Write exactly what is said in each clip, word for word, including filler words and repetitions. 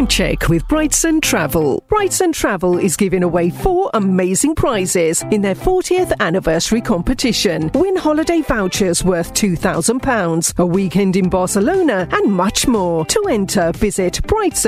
Time check with Brightson Travel. Brightson Travel is giving away four amazing prizes in their fortieth anniversary competition. Win holiday vouchers worth two thousand pounds, a weekend in Barcelona, and much more. To enter, visit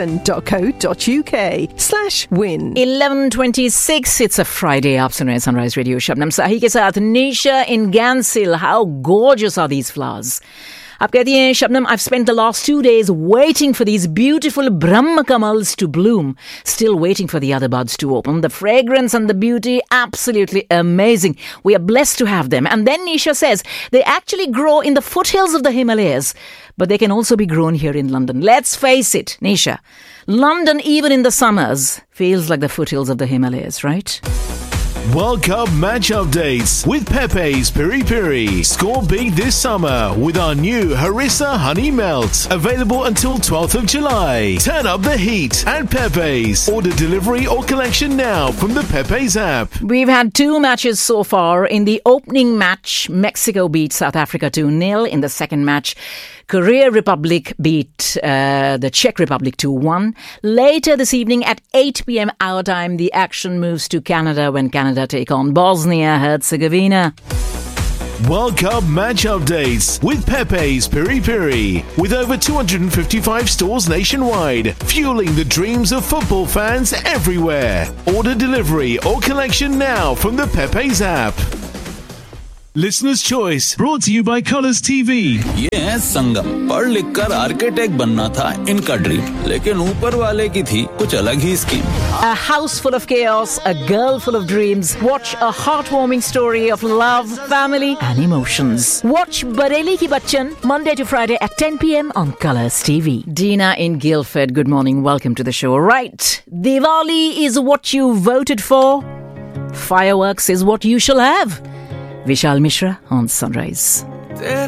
brightson.co.uk slash win. eleven twenty-six, it's a Friday afternoon. Sunrise Radio. Shabnam Sahi ke saath Nisha in Gansil. How gorgeous are these flowers? आप कहती हैं, Shabnam, I've spent the last two days waiting for these beautiful Brahma Kamals to bloom. Still waiting for the other buds to open. The fragrance and the beauty, absolutely amazing. We are blessed to have them. And then Nisha says, they actually grow in the foothills of the Himalayas, but they can also be grown here in London. Let's face it, Nisha, London, even in the summers, feels like the foothills of the Himalayas, right? World Cup match updates with Pepe's Piri Piri. Score big this summer with our new Harissa Honey Melt. Available until twelfth of July. Turn up the heat at Pepe's. Order delivery or collection now from the Pepe's app. We've had two matches so far. In the opening match, Mexico beat South Africa two nil. In the second match, Korea Republic beat uh, the Czech Republic two one. Later this evening at eight p.m. our time, the action moves to Canada when Canada take on Bosnia-Herzegovina. World Cup match updates with Pepe's Piri Piri. With over two hundred fifty-five stores nationwide, fueling the dreams of football fans everywhere. Order delivery or collection now from the Pepe's app. Listener's Choice, brought to you by Colours T V. ये है संगम। पढ़ लिख कर architect बनना था इनका dream, लेकिन ऊपर वाले की थी कुछ अलग ही scheme. A house full of chaos, a girl full of dreams. Watch a heartwarming story of love, family and emotions. Watch Bareli Ki Bachchan Monday to Friday at ten p.m. on Colours T V. Dina in Guildford, good morning. Welcome to the show. Right, Diwali is what you voted for. Fireworks is what you shall have. Vishal Mishra on Sunrise.